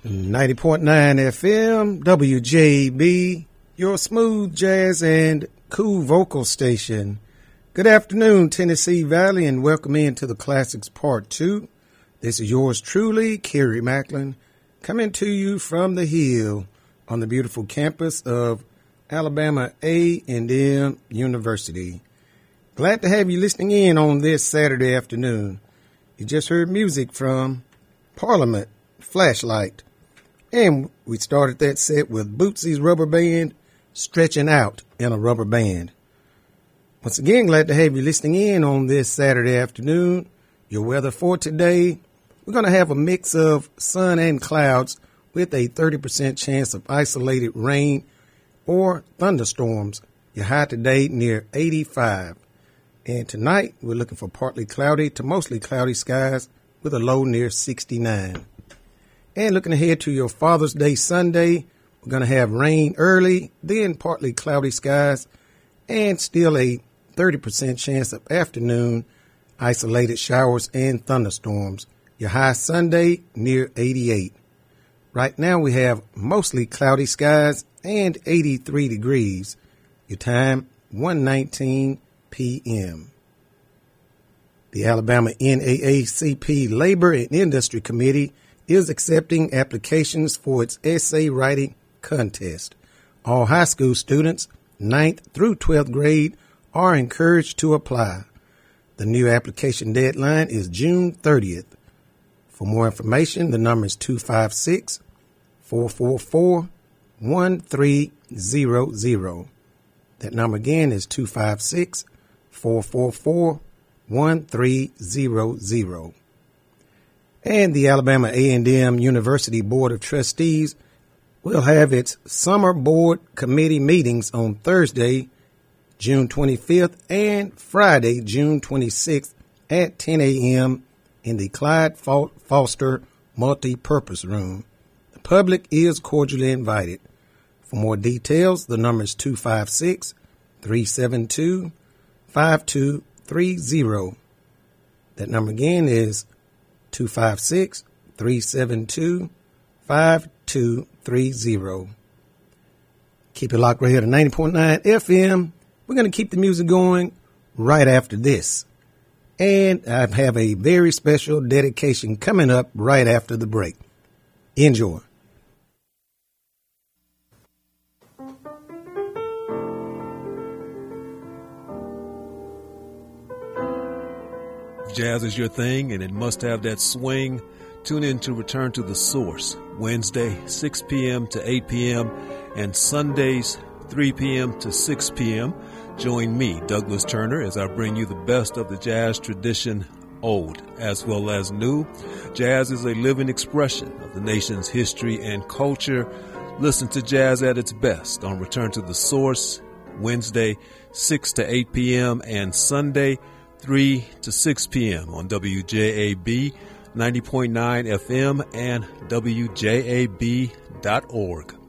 90.9 FM, WJB, your smooth jazz and cool vocal station. Good afternoon, Tennessee Valley, and welcome into the Classics Part 2. This is yours truly, Kerry Macklin, coming to you from the Hill on the beautiful campus of Alabama A&M University. Glad to have you listening in on this Saturday afternoon. You just heard music from Parliament, Flashlight. And we started that set with Bootsy's Rubber Band, Stretching Out in a Rubber Band. Once again, glad to have you listening in on this Saturday afternoon. Your weather for today, we're going to have a mix of sun and clouds with a 30% chance of isolated rain or thunderstorms. Your high today near 85. And tonight, we're looking for partly cloudy to mostly cloudy skies with a low near 69. And looking ahead to your Father's Day Sunday, we're going to have rain early, then partly cloudy skies, and still a 30% chance of afternoon isolated showers and thunderstorms. Your high Sunday near 88. Right now we have mostly cloudy skies and 83 degrees. Your time 1:19 p.m. The Alabama NAACP Labor and Industry Committee is accepting applications for its essay writing contest. All high school students, 9th through 12th grade, are encouraged to apply. The new application deadline is June 30th. For more information, the number is 256-444-1300. That number again is 256-444-1300. And the Alabama A&M University Board of Trustees will have its summer board committee meetings on Thursday, June 25th, and Friday, June 26th at 10 a.m. in the Clyde Foster Multi-Purpose Room. The public is cordially invited. For more details, the number is 256-372-5230. That number again is 256-372-5230. Keep it locked right here to 90.9 FM. We're going to keep the music going right after this. And I have a very special dedication coming up right after the break. Enjoy. Jazz is your thing, and it must have that swing. Tune in to Return to the Source, Wednesday, 6 p.m. to 8 p.m., and Sundays, 3 p.m. to 6 p.m. Join me, Douglas Turner, as I bring you the best of the jazz tradition, old as well as new. Jazz is a living expression of the nation's history and culture. Listen to jazz at its best on Return to the Source, Wednesday, 6 to 8 p.m., and Sunday, 3 to 6 p.m. on WJAB 90.9 FM and WJAB.org.